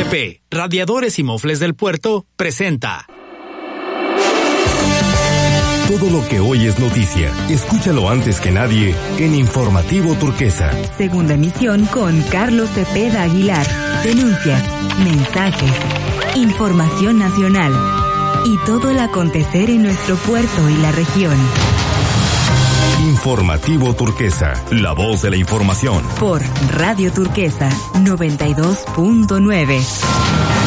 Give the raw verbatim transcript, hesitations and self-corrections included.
P, Radiadores y Mofles del Puerto, presenta. Todo lo que hoy es noticia, escúchalo antes que nadie en Informativo Turquesa. Segunda emisión con Carlos Cepeda Aguilar. Denuncias, mensajes, información nacional y todo el acontecer en nuestro puerto y la región. Informativo Turquesa, la voz de la información. Por Radio Turquesa noventa y dos punto nueve.